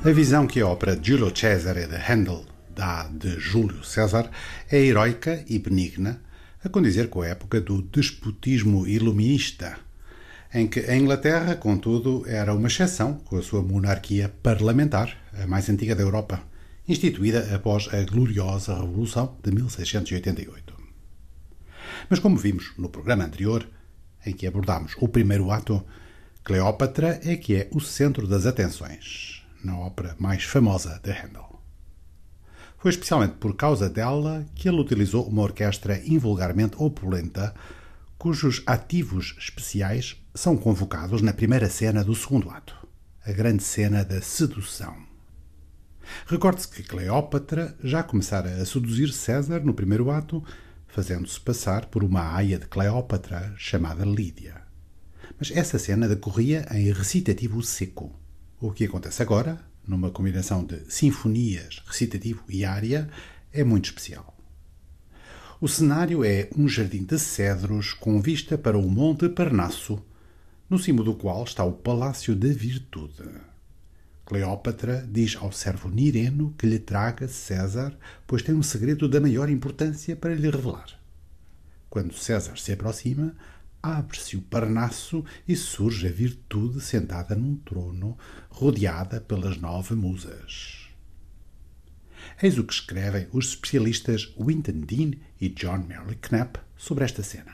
A visão que a ópera Giulio Cesare de Handel dá de Júlio César é heroica e benigna, a condizer com a época do despotismo iluminista, em que a Inglaterra, contudo, era uma exceção com a sua monarquia parlamentar, a mais antiga da Europa, instituída após a gloriosa Revolução de 1688. Mas como vimos no programa anterior, em que abordámos o primeiro ato, Cleópatra é que é o centro das atenções, na ópera mais famosa de Handel. Foi especialmente por causa dela que ele utilizou uma orquestra invulgarmente opulenta, cujos ativos especiais são convocados na primeira cena do segundo ato, a grande cena da sedução. Recorde-se que Cleópatra já começara a seduzir César no primeiro ato, fazendo-se passar por uma aia de Cleópatra chamada Lídia. Mas essa cena decorria em recitativo seco. O que acontece agora, numa combinação de sinfonias, recitativo e ária, é muito especial. O cenário é um jardim de cedros com vista para o Monte Parnasso, no cimo do qual está o Palácio da Virtude. Cleópatra diz ao servo Nireno que lhe traga César, pois tem um segredo da maior importância para lhe revelar. Quando César se aproxima, abre-se o Parnasso e surge a Virtude sentada num trono, rodeada pelas 9 musas. Eis o que escrevem os especialistas Winton Dean e John Merle Knapp sobre esta cena.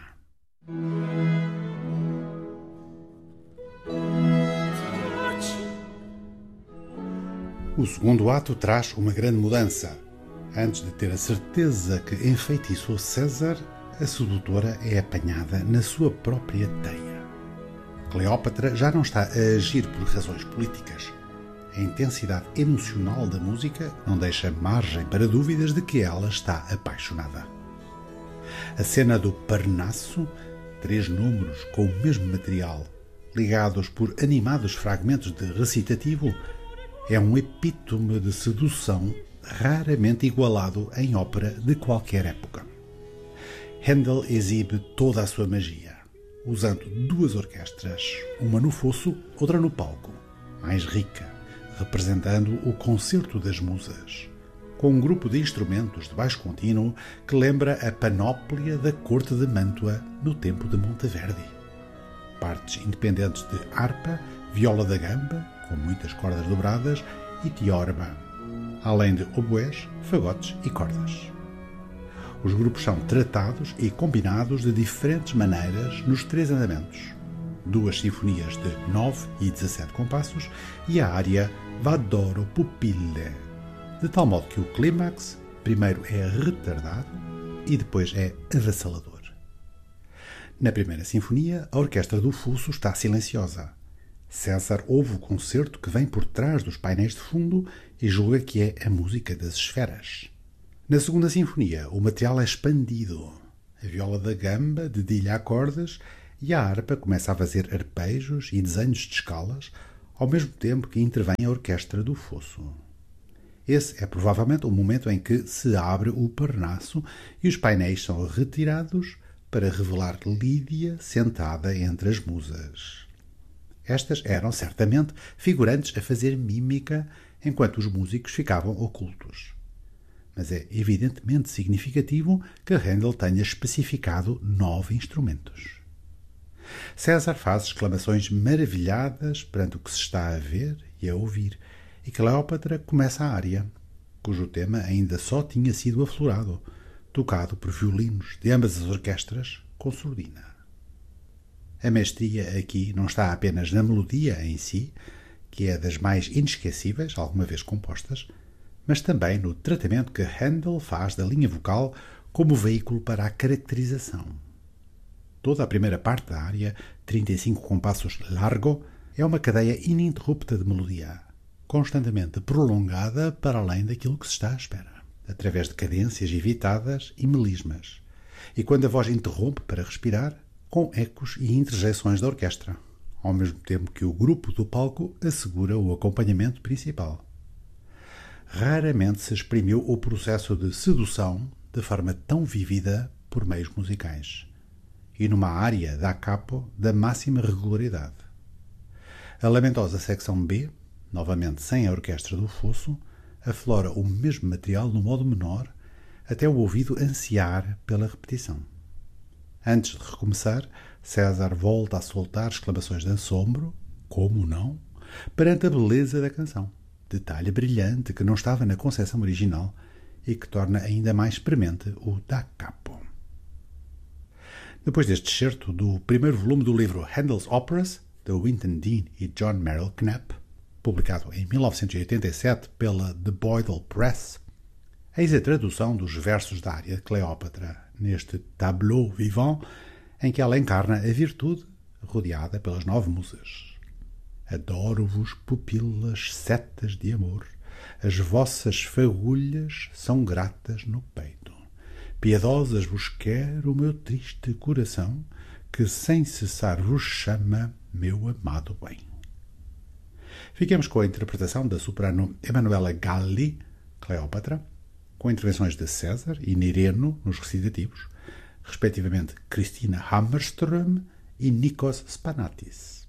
O segundo ato traz uma grande mudança. Antes de ter a certeza que enfeitiçou César, a sedutora é apanhada na sua própria teia. Cleópatra já não está a agir por razões políticas. A intensidade emocional da música não deixa margem para dúvidas de que ela está apaixonada. A cena do Parnasso, 3 números com o mesmo material, ligados por animados fragmentos de recitativo, é um epítome de sedução raramente igualado em ópera de qualquer época. Handel exibe toda a sua magia, usando 2 orquestras, uma no fosso, outra no palco, mais rica, representando o concerto das musas, com um grupo de instrumentos de baixo contínuo que lembra a panóplia da corte de Mantua no tempo de Monteverdi. Partes independentes de harpa, viola da gamba, com muitas cordas dobradas, e tiorba, além de oboés, fagotes e cordas. Os grupos são tratados e combinados de diferentes maneiras nos 3 andamentos, 2 sinfonias de 9 e 17 compassos e a área Vadoro Pupille, de tal modo que o clímax primeiro é retardado e depois é avassalador. Na primeira sinfonia, a orquestra do fosso está silenciosa. César ouve o concerto que vem por trás dos painéis de fundo e julga que é a música das esferas. Na segunda sinfonia, o material é expandido. A viola da gamba dedilha acordes e a harpa começa a fazer arpejos e desenhos de escalas, ao mesmo tempo que intervém a orquestra do fosso. Esse é provavelmente o momento em que se abre o Parnasso e os painéis são retirados para revelar Lídia sentada entre as musas. Estas eram, certamente, figurantes a fazer mímica enquanto os músicos ficavam ocultos. Mas é evidentemente significativo que Handel tenha especificado 9 instrumentos. César faz exclamações maravilhadas perante o que se está a ver e a ouvir, e Cleópatra começa a área, cujo tema ainda só tinha sido aflorado, tocado por violinos de ambas as orquestras com surdina. A mestria aqui não está apenas na melodia em si, que é das mais inesquecíveis alguma vez compostas, mas também no tratamento que Handel faz da linha vocal como veículo para a caracterização. Toda a primeira parte da área, 35 compassos largo, é uma cadeia ininterrupta de melodia, constantemente prolongada para além daquilo que se está à espera, através de cadências evitadas e melismas, e quando a voz interrompe para respirar, com ecos e interjeições da orquestra, ao mesmo tempo que o grupo do palco assegura o acompanhamento principal. Raramente se exprimiu o processo de sedução de forma tão vívida por meios musicais, e numa área da capo da máxima regularidade. A lamentosa secção B, novamente sem a orquestra do fosso, aflora o mesmo material no modo menor, até o ouvido ansiar pela repetição. Antes de recomeçar, César volta a soltar exclamações de assombro, como não, perante a beleza da canção. Detalhe brilhante que não estava na concepção original e que torna ainda mais premente o da capo. Depois deste excerto do primeiro volume do livro Handel's Operas, de Winton Dean e John Merrill Knapp, publicado em 1987 pela The Boydell Press, eis a tradução dos versos da área de Cleópatra, neste tableau vivant em que ela encarna a virtude rodeada pelas 9 musas. Adoro-vos, pupilas setas de amor, as vossas fagulhas são gratas no peito. Piedosas vos quer o meu triste coração, que sem cessar vos chama meu amado bem. Fiquemos com a interpretação da soprano Emanuela Galli, Cleópatra, com intervenções de César e Nireno nos recitativos, respectivamente Cristina Hammerström e Nikos Spanatis.